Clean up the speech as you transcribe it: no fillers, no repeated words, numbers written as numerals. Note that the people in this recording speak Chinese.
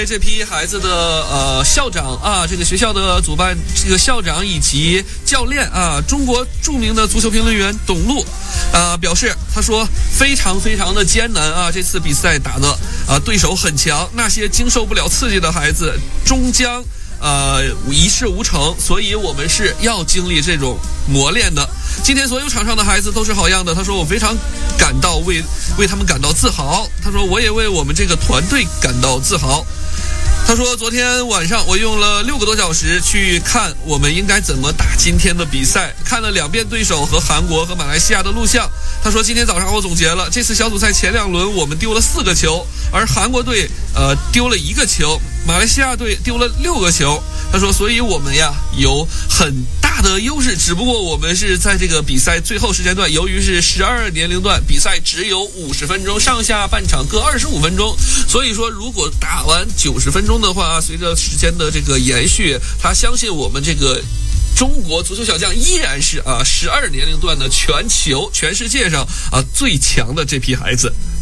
这批孩子的校长啊，这个学校的主办这个校长以及教练啊，中国著名的足球评论员董路表示，他说非常的艰难啊，这次比赛打的对手很强，那些经受不了刺激的孩子终将一事无成，所以我们是要经历这种磨练的。今天所有场上的孩子都是好样的，他说我非常感到为他们感到自豪，他说我也为我们这个团队感到自豪。他说昨天晚上我用了6个多小时去看我们应该怎么打今天的比赛，看了2遍对手和韩国和马来西亚的录像。他说今天早上我总结了，这次小组赛前2轮我们丢了4个球，而韩国队丢了1个球，马来西亚队丢了6个球。他说所以我们呀有很大的优势，只不过我们是在这个比赛最后时间段，由于是12年龄段，比赛只有50分钟，上下半场各25分钟，所以说如果打完90分钟的话，随着时间的这个延续，他相信我们这个中国足球小将依然是12年龄段的全世界上最强的这批孩子。